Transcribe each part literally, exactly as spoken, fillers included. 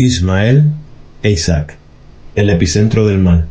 Ismael e Isaac, el epicentro del mal.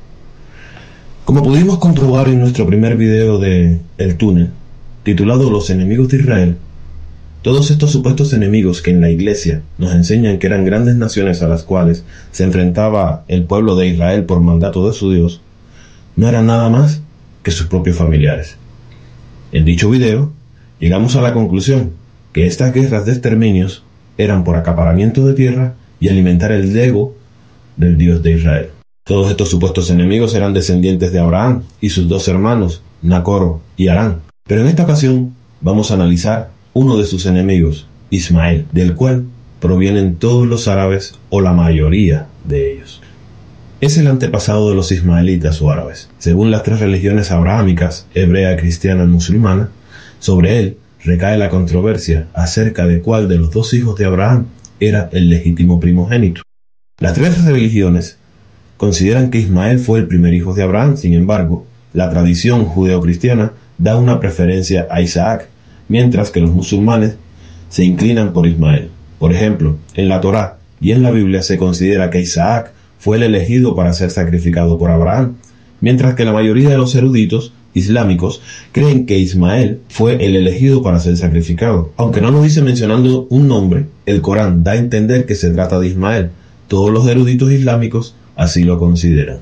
Como pudimos comprobar en nuestro primer video de El Túnel, titulado Los enemigos de Israel, todos estos supuestos enemigos que en la iglesia nos enseñan que eran grandes naciones a las cuales se enfrentaba el pueblo de Israel por mandato de su Dios, no eran nada más que sus propios familiares. En dicho video, llegamos a la conclusión que estas guerras de exterminios eran por acaparamiento de tierra y alimentar el ego del Dios de Israel. Todos estos supuestos enemigos eran descendientes de Abraham y sus dos hermanos, Nacor y Harán. Pero en esta ocasión vamos a analizar uno de sus enemigos, Ismael, del cual provienen todos los árabes o la mayoría de ellos. Es el antepasado de los ismaelitas o árabes. Según las tres religiones abrahámicas, hebrea, cristiana y musulmana, sobre él recae la controversia acerca de cuál de los dos hijos de Abraham era el legítimo primogénito. Las tres religiones consideran que Ismael fue el primer hijo de Abraham. Sin embargo, la tradición judeocristiana da una preferencia a Isaac, mientras que los musulmanes se inclinan por Ismael. Por ejemplo, en la Torá y en la Biblia se considera que Isaac fue el elegido para ser sacrificado por Abraham, mientras que la mayoría de los eruditos islámicos creen que Ismael fue el elegido para ser sacrificado. Aunque no lo dice mencionando un nombre, el Corán da a entender que se trata de Ismael. Todos los eruditos islámicos así lo consideran.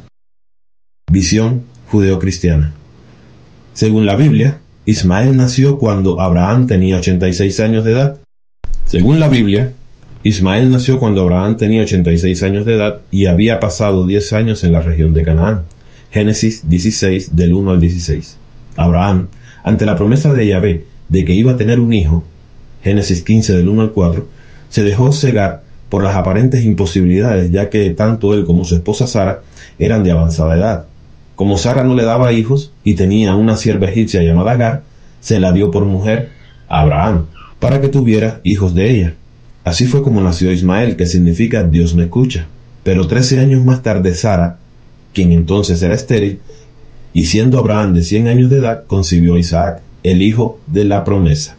Visión judeocristiana. Según la Biblia, Ismael nació cuando Abraham tenía ochenta y seis años de edad. Según la Biblia, Ismael nació cuando Abraham tenía ochenta y seis años de edad y había pasado diez años en la región de Canaán. Génesis dieciséis, del uno al dieciséis. Abraham, ante la promesa de Yahvé de que iba a tener un hijo, Génesis quince, del uno al cuatro, se dejó cegar por las aparentes imposibilidades, ya que tanto él como su esposa Sara eran de avanzada edad. Como Sara no le daba hijos y tenía una sierva egipcia llamada Agar, se la dio por mujer a Abraham, para que tuviera hijos de ella. Así fue como nació Ismael, que significa Dios me escucha. Pero trece años más tarde Sara, quien entonces era estéril, y siendo Abraham de cien años de edad, concibió a Isaac, el hijo de la promesa.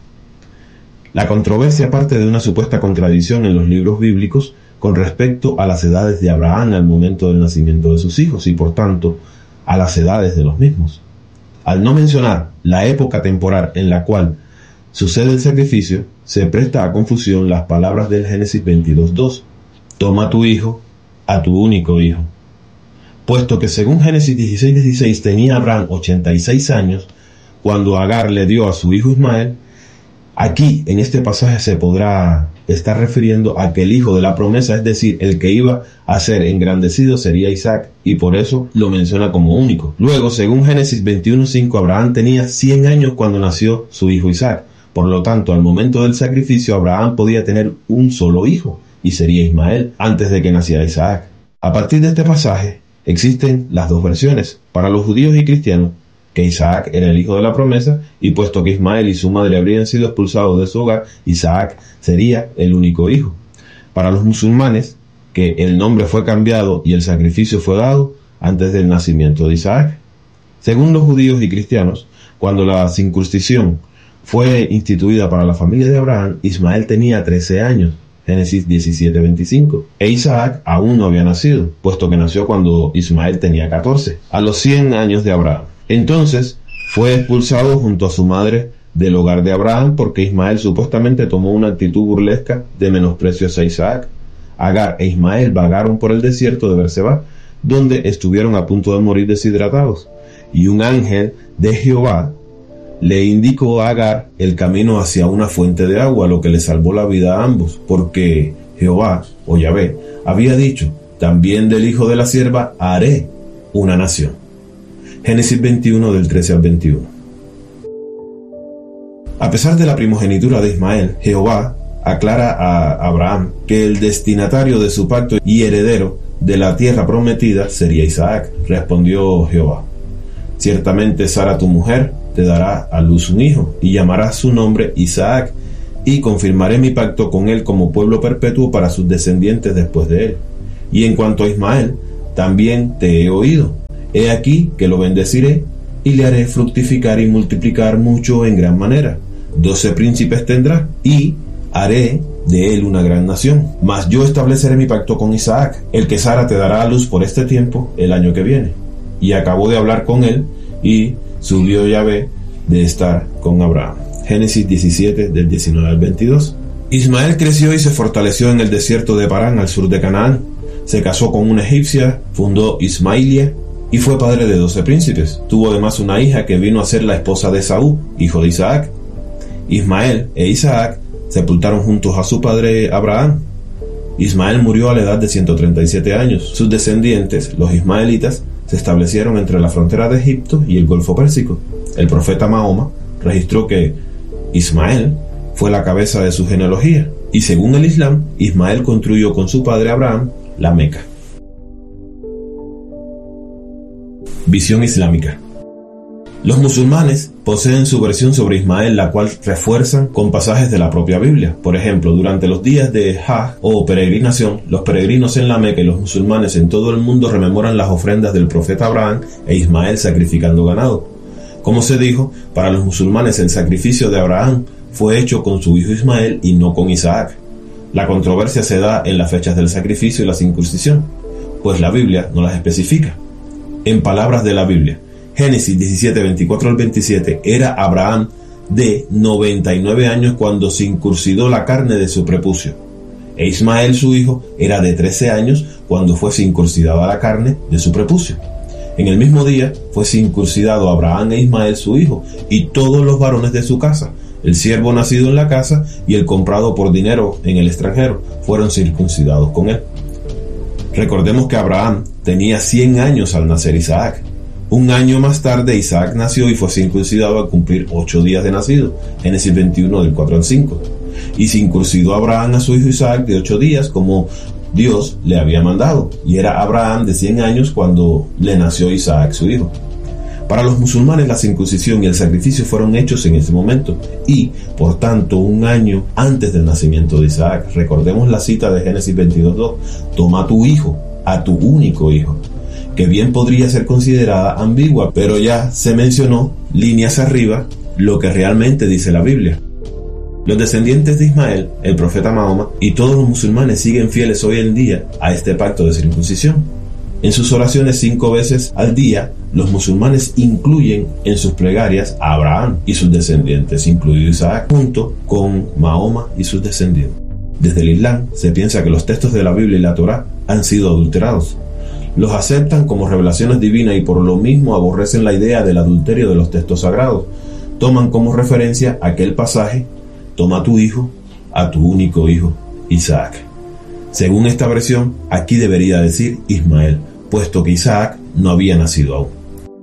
La controversia parte de una supuesta contradicción en los libros bíblicos con respecto a las edades de Abraham al momento del nacimiento de sus hijos y por tanto a las edades de los mismos. Al no mencionar la época temporal en la cual sucede el sacrificio, se presta a confusión las palabras del Génesis veintidós, dos. Toma a tu hijo, a tu único hijo. Puesto que según Génesis dieciséis, dieciséis tenía Abraham ochenta y seis años cuando Agar le dio a su hijo Ismael, aquí en este pasaje se podrá estar refiriendo a que el hijo de la promesa, es decir, el que iba a ser engrandecido, sería Isaac, y por eso lo menciona como único. Luego, según Génesis veintiuno, cinco, Abraham tenía cien años cuando nació su hijo Isaac. Por lo tanto, al momento del sacrificio, Abraham podía tener un solo hijo, y sería Ismael, antes de que naciera Isaac. A partir de este pasaje, existen las dos versiones. Para los judíos y cristianos, que Isaac era el hijo de la promesa, y puesto que Ismael y su madre habrían sido expulsados de su hogar, Isaac sería el único hijo. Para los musulmanes, que el nombre fue cambiado y el sacrificio fue dado antes del nacimiento de Isaac. Según los judíos y cristianos, cuando la circuncisión fue instituida para la familia de Abraham, Ismael tenía trece años, Génesis diecisiete, veinticinco, e Isaac aún no había nacido, puesto que nació cuando Ismael tenía catorce, a los cien años de Abraham. Entonces fue expulsado junto a su madre del hogar de Abraham porque Ismael supuestamente tomó una actitud burlesca de menosprecio hacia Isaac. Agar e Ismael vagaron por el desierto de Berseba, donde estuvieron a punto de morir deshidratados, y un ángel de Jehová le indicó a Agar el camino hacia una fuente de agua, lo que le salvó la vida a ambos, porque Jehová, o Yahvé, había dicho, también del hijo de la sierva haré una nación. Génesis veintiuno, del trece al veintiuno. A pesar de la primogenitura de Ismael, Jehová aclara a Abraham que el destinatario de su pacto y heredero de la tierra prometida sería Isaac. Respondió Jehová, ciertamente Sara tu mujer te dará a luz un hijo, y llamarás su nombre Isaac, y confirmaré mi pacto con él como pueblo perpetuo para sus descendientes después de él. Y en cuanto a Ismael, también te he oído. He aquí que lo bendeciré, y le haré fructificar y multiplicar mucho en gran manera. Doce príncipes tendrá, y haré de él una gran nación. Mas yo estableceré mi pacto con Isaac, el que Sara te dará a luz por este tiempo el año que viene. Y acabó de hablar con él, y subió Yahvé de estar con Abraham. Génesis diecisiete, del diecinueve al veintidós. Ismael creció y se fortaleció en el desierto de Parán, al sur de Canaán. Se casó con una egipcia, fundó Ismailia y fue padre de doce príncipes. Tuvo además una hija que vino a ser la esposa de Esaú, hijo de Isaac. Ismael e Isaac sepultaron juntos a su padre Abraham. Ismael murió a la edad de ciento treinta y siete años. Sus descendientes, los ismaelitas, se establecieron entre la frontera de Egipto y el Golfo Pérsico. El profeta Mahoma registró que Ismael fue la cabeza de su genealogía, y según el Islam, Ismael construyó con su padre Abraham la Meca. Visión islámica. Los musulmanes poseen su versión sobre Ismael, la cual refuerzan con pasajes de la propia Biblia. Por ejemplo, durante los días de Hajj o peregrinación, los peregrinos en la Meca y los musulmanes en todo el mundo rememoran las ofrendas del profeta Abraham e Ismael sacrificando ganado. Como se dijo, para los musulmanes el sacrificio de Abraham fue hecho con su hijo Ismael y no con Isaac. La controversia se da en las fechas del sacrificio y la circuncisión, pues la Biblia no las especifica. En palabras de la Biblia, Génesis diecisiete, veinticuatro al veintisiete, era Abraham de noventa y nueve años cuando circuncidó la carne de su prepucio, e Ismael su hijo era de trece años cuando fue circuncidada la carne de su prepucio. En el mismo día fue circuncidado Abraham e Ismael su hijo, y todos los varones de su casa, el siervo nacido en la casa y el comprado por dinero en el extranjero, fueron circuncidados con él. Recordemos que Abraham tenía cien años al nacer Isaac. Un año más tarde Isaac nació y fue circuncidado al cumplir ocho días de nacido, Génesis veintiuno, del cuatro al cinco. Y circuncidó Abraham a su hijo Isaac de ocho días, como Dios le había mandado, y era Abraham de cien años cuando le nació Isaac su hijo. Para los musulmanes la circuncisión y el sacrificio fueron hechos en ese momento, y por tanto un año antes del nacimiento de Isaac. Recordemos la cita de Génesis veintidós, dos: toma a tu hijo, a tu único hijo, que bien podría ser considerada ambigua, pero ya se mencionó líneas arriba lo que realmente dice la Biblia. Los descendientes de Ismael, el profeta Mahoma, y todos los musulmanes siguen fieles hoy en día a este pacto de circuncisión. En sus oraciones cinco veces al día, los musulmanes incluyen en sus plegarias a Abraham y sus descendientes, incluido Isaac, junto con Mahoma y sus descendientes. Desde el Islam se piensa que los textos de la Biblia y la Torá han sido adulterados. Los aceptan como revelaciones divinas y por lo mismo aborrecen la idea del adulterio de los textos sagrados. Toman como referencia aquel pasaje: toma a tu hijo, a tu único hijo, Isaac. Según esta versión, aquí debería decir Ismael, puesto que Isaac no había nacido aún.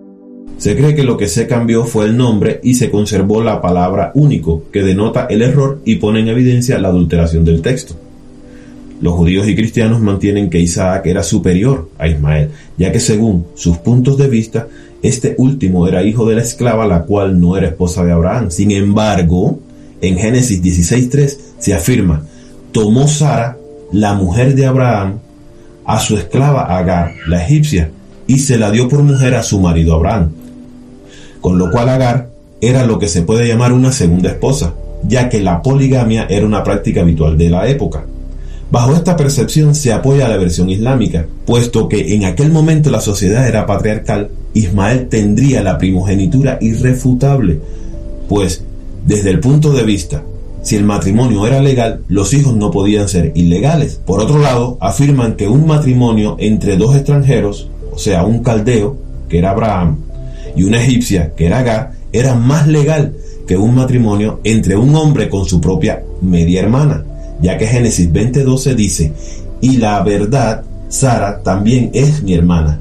Se cree que lo que se cambió fue el nombre y se conservó la palabra único, que denota el error y pone en evidencia la adulteración del texto. Los judíos y cristianos mantienen que Isaac era superior a Ismael, ya que según sus puntos de vista, este último era hijo de la esclava, la cual no era esposa de Abraham. Sin embargo, en Génesis dieciséis, tres se afirma: tomó Sara, la mujer de Abraham, a su esclava Agar, la egipcia, y se la dio por mujer a su marido Abraham. Con lo cual Agar era lo que se puede llamar una segunda esposa, ya que la poligamia era una práctica habitual de la época. Bajo esta percepción se apoya la versión islámica, puesto que en aquel momento la sociedad era patriarcal. Ismael tendría la primogenitura irrefutable, pues desde el punto de vista, si el matrimonio era legal, los hijos no podían ser ilegales. Por otro lado, afirman que un matrimonio entre dos extranjeros, o sea, un caldeo, que era Abraham, y una egipcia, que era Agar, era más legal que un matrimonio entre un hombre con su propia media hermana, ya que Génesis veinte, doce dice: y la verdad, Sara también es mi hermana,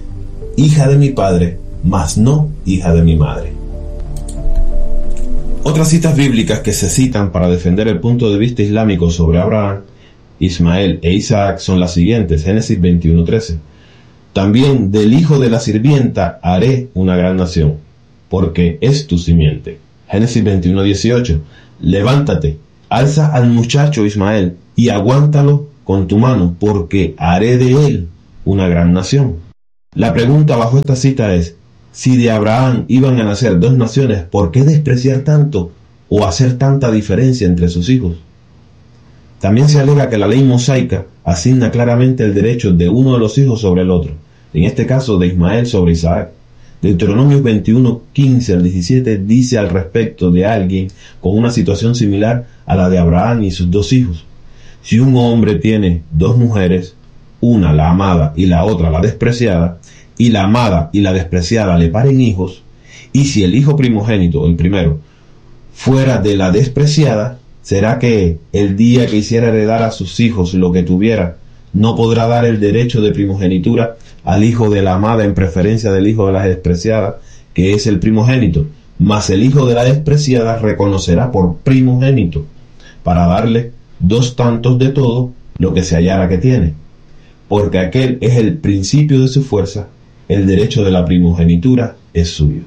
hija de mi padre, mas no hija de mi madre. Otras citas bíblicas que se citan para defender el punto de vista islámico sobre Abraham, Ismael e Isaac son las siguientes. Génesis veintiuno, trece: también del hijo de la sirvienta haré una gran nación, porque es tu simiente. Génesis veintiuno, dieciocho: levántate, alza al muchacho Ismael y aguántalo con tu mano, porque haré de él una gran nación. La pregunta bajo esta cita es: si de Abraham iban a nacer dos naciones, ¿por qué despreciar tanto o hacer tanta diferencia entre sus hijos? También se alega que la ley mosaica asigna claramente el derecho de uno de los hijos sobre el otro, en este caso de Ismael sobre Isaac. Deuteronomio veintiuno, quince al diecisiete dice al respecto de alguien con una situación similar a la de Abraham y sus dos hijos. Si un hombre tiene dos mujeres, una la amada y la otra la despreciada, y la amada y la despreciada le paren hijos, y si el hijo primogénito, el primero, fuera de la despreciada, será que el día que hiciera heredar a sus hijos lo que tuviera, no podrá dar el derecho de primogenitura al hijo de la amada en preferencia del hijo de la despreciada, que es el primogénito, mas el hijo de la despreciada reconocerá por primogénito, para darle dos tantos de todo lo que se hallara que tiene, porque aquel es el principio de su fuerza, el derecho de la primogenitura es suyo.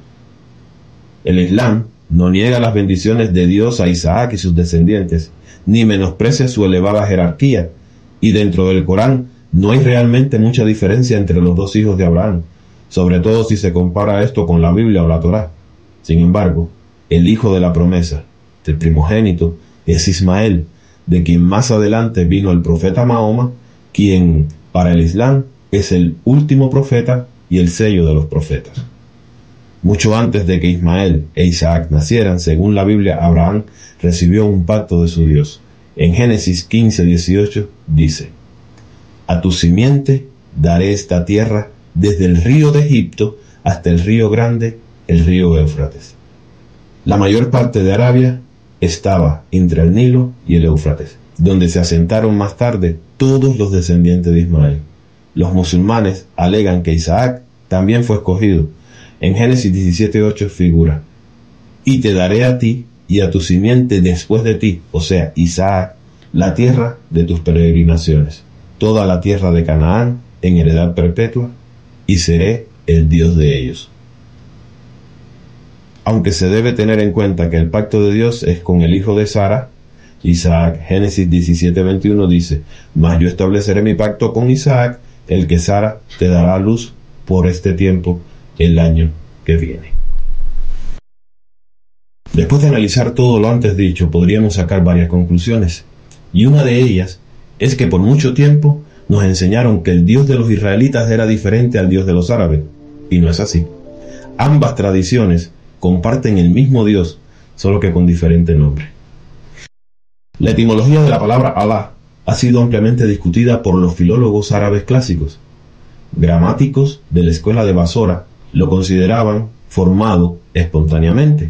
El Islam no niega las bendiciones de Dios a Isaac y sus descendientes, ni menosprecia su elevada jerarquía, y dentro del Corán no hay realmente mucha diferencia entre los dos hijos de Abraham, sobre todo si se compara esto con la Biblia o la Torá. Sin embargo, el hijo de la promesa, el primogénito, es Ismael, de quien más adelante vino el profeta Mahoma, quien para el Islam es el último profeta y el sello de los profetas. Mucho antes de que Ismael e Isaac nacieran, según la Biblia, Abraham recibió un pacto de su Dios. En Génesis quince, dieciocho dice: a tu simiente daré esta tierra desde el río de Egipto hasta el río grande, el río Éufrates. La mayor parte de Arabia estaba entre el Nilo y el Éufrates, donde se asentaron más tarde todos los descendientes de Ismael. Los musulmanes alegan que Isaac también fue escogido. En Génesis diecisiete, ocho figura: y te daré a ti y a tu simiente después de ti, o sea, Isaac, la tierra de tus peregrinaciones, toda la tierra de Canaán en heredad perpetua, y seré el Dios de ellos. Aunque se debe tener en cuenta que el pacto de Dios es con el hijo de Sara, Isaac, Génesis diecisiete, veintiuno dice: mas yo estableceré mi pacto con Isaac, el que Sara te dará a luz por este tiempo, el año que viene. Después de analizar todo lo antes dicho, podríamos sacar varias conclusiones, y una de ellas es que por mucho tiempo nos enseñaron que el Dios de los israelitas era diferente al Dios de los árabes, y no es así. Ambas tradiciones comparten el mismo Dios, solo que con diferente nombre. La etimología de la palabra Alá ha sido ampliamente discutida por los filólogos árabes clásicos. Gramáticos de la escuela de Basora lo consideraban formado espontáneamente,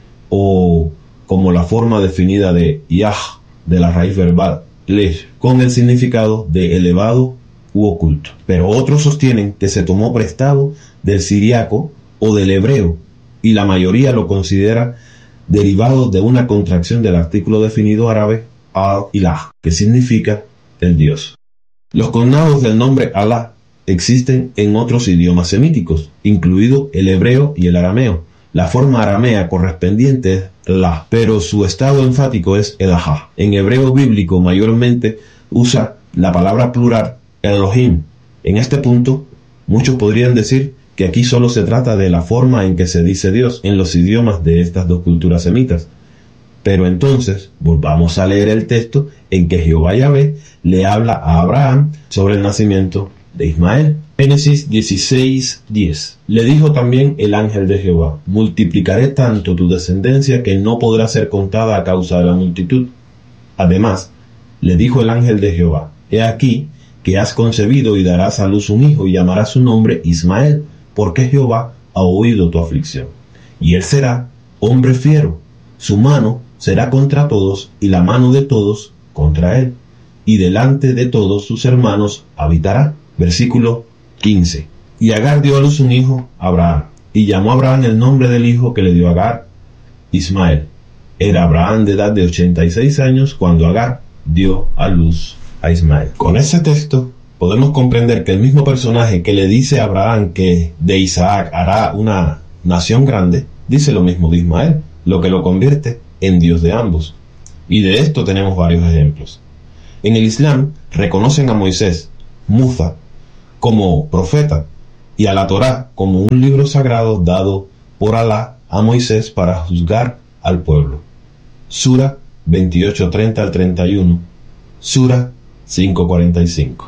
o como la forma definida de Yah, de la raíz verbal Lesh, con el significado de elevado u oculto. Pero otros sostienen que se tomó prestado del siriaco o del hebreo, y la mayoría lo considera derivado de una contracción del artículo definido árabe al-ilah, que significa el Dios. Los cognados del nombre Alá existen en otros idiomas semíticos, incluido el hebreo y el arameo. La forma aramea correspondiente es la, pero su estado enfático es Elohá. En hebreo bíblico mayormente usa la palabra plural Elohim. En este punto, muchos podrían decir que aquí solo se trata de la forma en que se dice Dios en los idiomas de estas dos culturas semitas. Pero entonces, volvamos a leer el texto en que Jehová Yahvé le habla a Abraham sobre el nacimiento de Ismael. Génesis dieciséis, diez. Le dijo también el ángel de Jehová: multiplicaré tanto tu descendencia que no podrá ser contada a causa de la multitud. Además, le dijo el ángel de Jehová: he aquí que has concebido y darás a luz un hijo y llamarás su nombre Ismael, porque Jehová ha oído tu aflicción. Y él será hombre fiero, su mano será contra todos y la mano de todos contra él, y delante de todos sus hermanos habitará. Versículo quince. Y Agar dio a luz un hijo, Abraham, y llamó a Abraham el nombre del hijo que le dio Agar, Ismael. Era Abraham de edad de ochenta y seis años cuando Agar dio a luz a Ismael. Con ese texto podemos comprender que el mismo personaje que le dice a Abraham que de Isaac hará una nación grande, dice lo mismo de Ismael, lo que lo convierte en Dios de ambos. Y de esto tenemos varios ejemplos. En el Islam reconocen a Moisés, Musa, como profeta, y a la Torá como un libro sagrado dado por Alá a Moisés para juzgar al pueblo. Sura veintiocho, treinta al treinta y uno, Sura cinco cuarenta y cinco.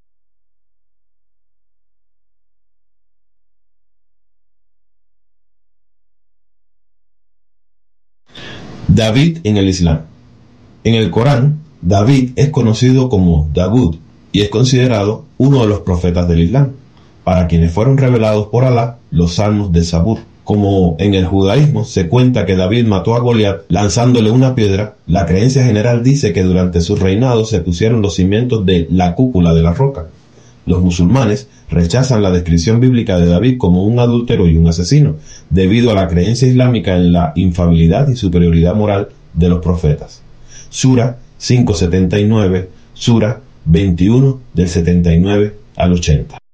David en el Islam. En el Corán, David es conocido como Dawud y es considerado uno de los profetas del Islam, para quienes fueron revelados por Alá los salmos de Zabur. Como en el judaísmo se cuenta que David mató a Goliat lanzándole una piedra, la creencia general dice que durante su reinado se pusieron los cimientos de la cúpula de la roca. Los musulmanes rechazan la descripción bíblica de David como un adúltero y un asesino, debido a la creencia islámica en la infalibilidad y superioridad moral de los profetas. Sura cinco setenta y nueve, Sura veintiuno del setenta y nueve al ochenta.